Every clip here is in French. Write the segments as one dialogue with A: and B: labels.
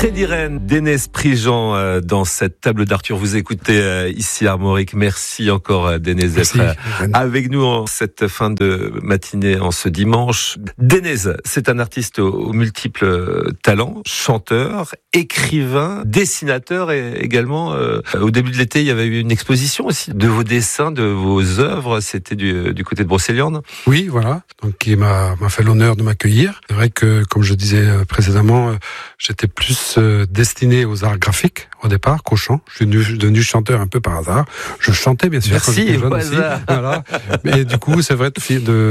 A: Freddy Ren, Dénès Prigent dans cette table d'Arthur. Vous écoutez ici Armorique. Merci encore Dénès d'être avec nous en cette fin de matinée en ce dimanche. Dénès, c'est un artiste aux multiples talents, chanteur, écrivain, dessinateur et également au début de l'été il y avait eu une exposition aussi de vos dessins, de vos œuvres. C'était du côté de Brocéliande.
B: Oui, voilà. Donc qui m'a fait l'honneur de m'accueillir. C'est vrai que comme je disais précédemment, j'étais plus destiné aux arts graphiques au départ qu'au chant. Je suis devenu chanteur un peu par hasard. Je chantais bien sûr.
A: Merci,
B: quand j'étais jeune aussi. Voilà. Et du coup, c'est vrai de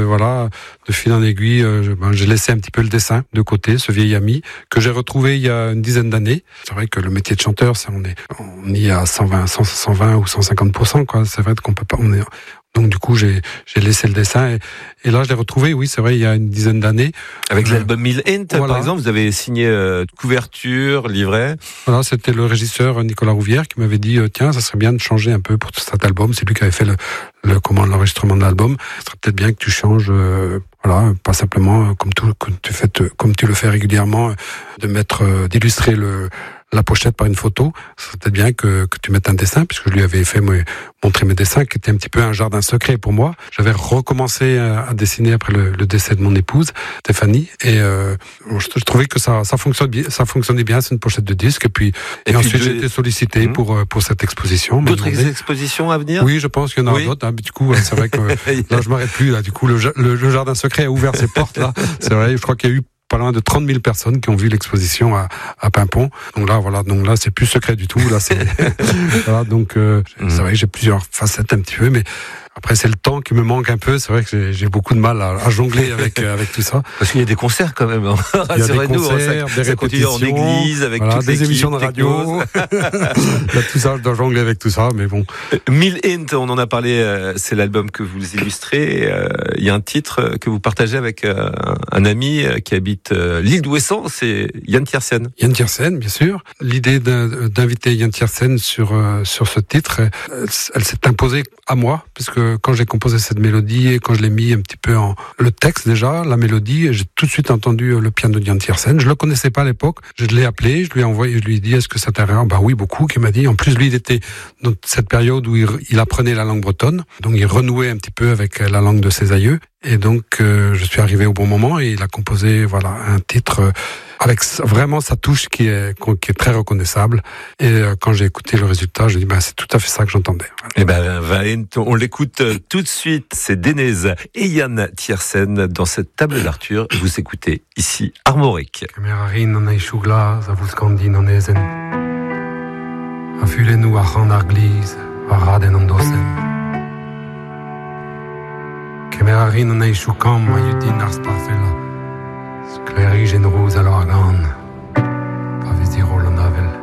B: fil en aiguille, j'ai laissé un petit peu le dessin de côté, ce vieil ami que j'ai retrouvé il y a une dizaine d'années. C'est vrai que le métier de chanteur, on y est à 120 ou 150%, quoi. C'est vrai qu'on peut pas, donc du coup, j'ai laissé le dessin et là, je l'ai retrouvé, oui, c'est vrai, il y a une dizaine d'années.
A: Avec l'album Mill Int,
B: voilà.
A: Par exemple, vous avez signé couverture, livret.
B: Voilà, c'était le régisseur Nicolas Rouvière qui m'avait dit tiens, ça serait bien de changer un peu pour tout cet album. C'est lui qui avait fait l'enregistrement de l'album. Ce serait peut-être bien que tu changes, voilà, pas simplement comme tu le fais régulièrement, d'illustrer la pochette par une photo. C'est peut-être bien que tu mettes un dessin, puisque je lui avais fait montrer mes dessins, qui était un petit peu un jardin secret pour moi. J'avais recommencé à dessiner après le décès de mon épouse, Stéphanie, et je trouvais que ça fonctionnait bien. C'est une pochette de disque, et ensuite j'ai été sollicité pour cette exposition.
A: D'autres expositions à venir?
B: Oui, je pense qu'il y en aura d'autres. Du coup, c'est vrai que là, je m'arrête plus. Là, du coup, le jardin secret a ouvert ses portes. Là, c'est vrai. Je crois qu'il y a eu pas loin de 30 000 personnes qui ont vu l'exposition à Paimpont. Donc là, c'est plus secret du tout. Là, c'est voilà. Donc c'est vrai que j'ai plusieurs facettes un petit peu, mais après, c'est le temps qui me manque un peu. C'est vrai que j'ai beaucoup de mal à jongler avec tout ça.
A: Parce qu'il y a des concerts quand même.
B: Il y a des concerts, des répétitions,
A: en église, avec
B: voilà,
A: toutes
B: des émissions de radio. Tout ça, je dois jongler avec tout ça, mais bon.
A: Mill Int, on en a parlé. C'est l'album que vous illustrez. Il y a un titre que vous partagez avec un ami qui habite l'île d'Ouessant. C'est Yann Tiersen.
B: Yann Tiersen, bien sûr. L'idée d'inviter Yann Tiersen sur ce titre, elle s'est imposée à moi, puisque quand j'ai composé cette mélodie et quand je l'ai mis un petit peu le texte déjà, la mélodie, j'ai tout de suite entendu le piano de Yann Tiersen. Je le connaissais pas à l'époque. Je l'ai appelé, je lui ai envoyé, je lui ai dit est-ce que ça t'intéresse? Bah oui, beaucoup. Qui m'a dit. En plus, lui, il était dans cette période où il apprenait la langue bretonne, donc il renouait un petit peu avec la langue de ses aïeux. Et donc, je suis arrivé au bon moment et il a composé, voilà, un titre avec vraiment sa touche qui est très reconnaissable. Et quand j'ai écouté le résultat, je me dis, c'est tout à fait ça que j'entendais. Voilà.
A: On l'écoute tout de suite. C'est Dénès et Yann Tiersen dans cette table d'Arthur. Vous écoutez ici Armorique.
B: Kemerarin an eishu kam ma yudin ar starfella. Skleri gen rouz a l'organ. Pa vezi rol an avel.